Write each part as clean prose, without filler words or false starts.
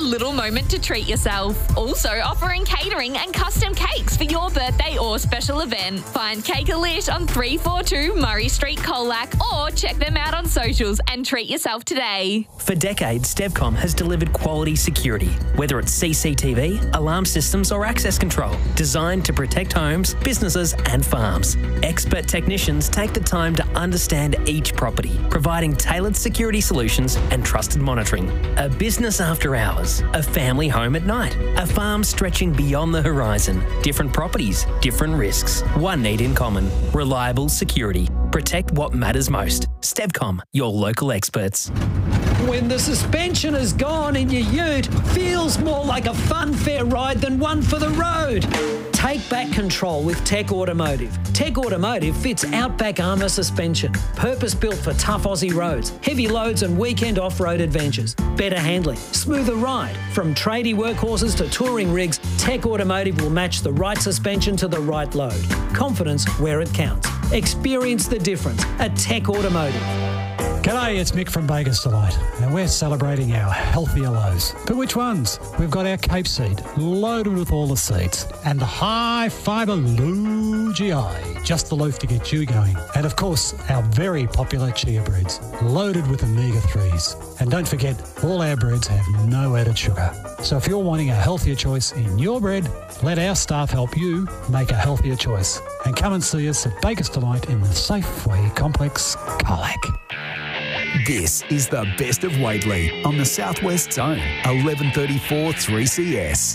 little moment to treat yourself. Also offering catering and custom cakes for your birthday or special event. Find Cake-A-Lish on 342 Murray Street, Colac, or check them out on socials and treat yourself today. For decades, Stevcom has delivered quality security, whether it's CCTV, alarm systems or access control, designed to protect homes, businesses and farms. Expert technicians take the time to understand each property, providing tailored security solutions and trusted monitoring. A business after hours, a family home at night, a farm stretching beyond the horizon. Different properties, different risks. One need in common: reliable security. Protect what matters most. Stevcom, your local experts. When the suspension is gone in your ute, feels more like a fun fair ride than one for the road. Take back control with Tech Automotive. Tech Automotive fits Outback Armour suspension, purpose-built for tough Aussie roads, heavy loads and weekend off-road adventures. Better handling, smoother ride. From tradie workhorses to touring rigs, Tech Automotive will match the right suspension to the right load. Confidence where it counts. Experience the difference at Tech Automotive. G'day, it's Mick from Bakers Delight, and we're celebrating our healthier lows. But which ones? We've got our Cape Seed, loaded with all the seeds, and the high fibre low GI, just the loaf to get you going. And of course, our very popular chia breads, loaded with omega-3s. And don't forget, all our breads have no added sugar. So if you're wanting a healthier choice in your bread, let our staff help you make a healthier choice. And come and see us at Bakers Delight in the Safeway Complex, Colac. This is the best of Whately on the Southwest Zone, 1134 3CS.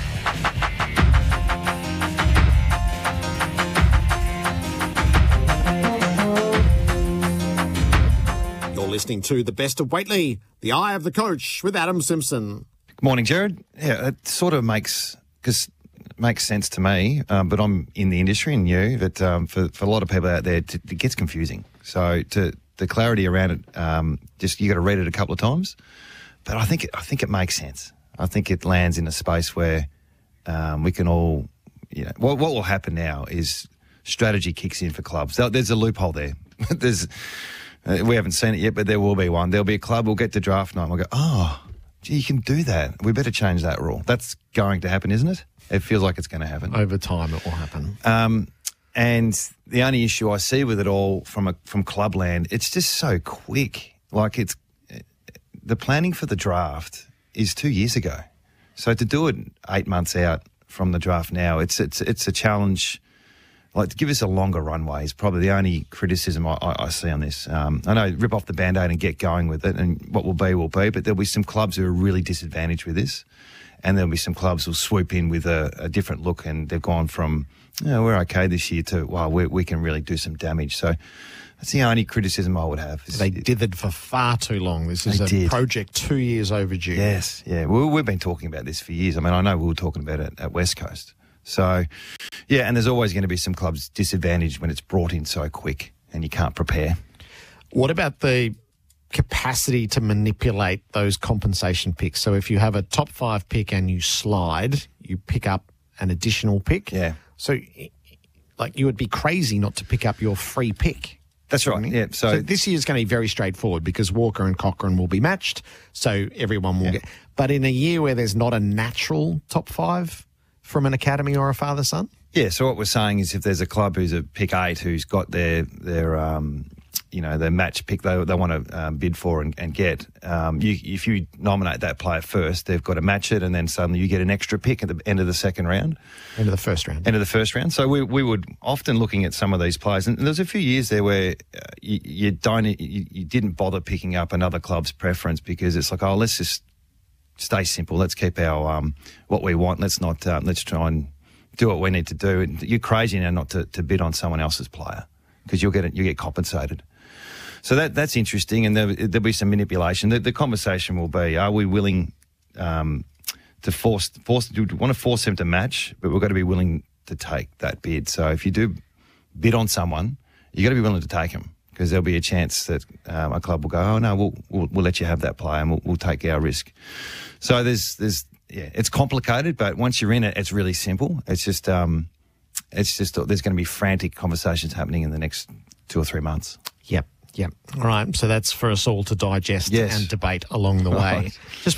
You're listening to the best of Whately, the eye of the coach with Adam Simpson. Good morning, Jared. Yeah, it sort of makes sense to me, but I'm in the industry and you, that for a lot of people out there, it gets confusing. So the clarity around it, just you got to read it a couple of times. But I think it makes sense. I think it lands in a space where we can all, what will happen now is strategy kicks in for clubs. There's a loophole there. We haven't seen it yet, but there will be one. There'll be a club. We'll get to draft night and we'll go, oh, gee, you can do that. We better change that rule. That's going to happen, isn't it? It feels like it's going to happen. Over time, it will happen. And the only issue I see with it all from clubland, it's just so quick. Like the planning for the draft is 2 years ago. So to do it 8 months out from the draft now, it's a challenge. Like, to give us a longer runway is probably the only criticism I see on this. I know, rip off the Band-Aid and get going with it, and what will be, but there'll be some clubs who are really disadvantaged with this, and there'll be some clubs who'll swoop in with a different look, and they've gone from, we're okay this year to, wow, we can really do some damage. So that's the only criticism I would have. They dithered for far too long. This is a project 2 years overdue. Yes, yeah. We've been talking about this for years. I mean, I know we were talking about it at West Coast. So, yeah, and there's always going to be some clubs disadvantaged when it's brought in so quick and you can't prepare. What about the capacity to manipulate those compensation picks? So if you have a top 5 pick and you slide, you pick up an additional pick. Yeah. So, you would be crazy not to pick up your free pick. That's right, yeah. So this year's going to be very straightforward because Walker and Cochrane will be matched, so everyone will get... But in a year where there's not a natural top 5 from an academy or a father-son? Yeah, so what we're saying is if there's a club who's a pick 8 who's got their match pick they want to bid for and get, if you nominate that player first, they've got to match it, and then suddenly you get an extra pick at the end of the second round. End of the first round. End of the first round. So we would often looking at some of these players, and there's a few years there where you didn't bother picking up another club's preference because it's like, let's just stay simple. Let's keep our what we want. Let's not. Let's try and do what we need to do. You're crazy now not to bid on someone else's player because you get compensated. So that's interesting, and there'll be some manipulation. The conversation will be: are we willing to force? Do we want to force them to match? But we've got to be willing to take that bid. So if you do bid on someone, you got to be willing to take them. Because there'll be a chance that a club will go, oh no, we'll let you have that player and we'll take our risk. So it's complicated, but once you're in it, it's really simple. It's just there's going to be frantic conversations happening in the next 2 or 3 months. Yep. All right. So that's for us all to digest and debate along the way. Just